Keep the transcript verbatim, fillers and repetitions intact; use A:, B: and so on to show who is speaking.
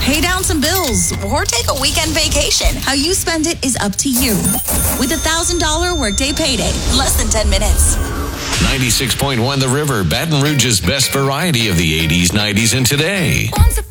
A: pay down some bills, or take a weekend vacation. How you spend it is up to you. With a one thousand dollars workday payday, less than ten minutes.
B: ninety-six point one The River, Baton Rouge's best variety of the eighties, nineties, and today.
A: Once